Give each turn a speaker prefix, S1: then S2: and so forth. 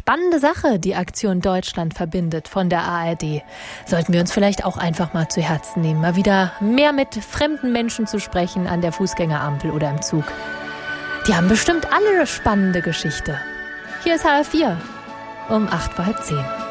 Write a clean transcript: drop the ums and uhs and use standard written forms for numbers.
S1: spannende Sache, die Aktion Deutschland verbindet von der ARD. Sollten wir uns vielleicht auch einfach mal zu Herzen nehmen, mal wieder mehr mit fremden Menschen zu sprechen an der Fußgängerampel oder im Zug. Die haben bestimmt alle eine spannende Geschichte. Hier ist HR4 um 8:30.